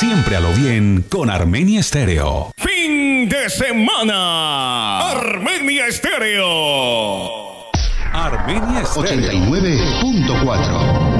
Siempre a lo bien con Armenia Estéreo. Fin de semana. Armenia Estéreo. Armenia Estéreo. 89.4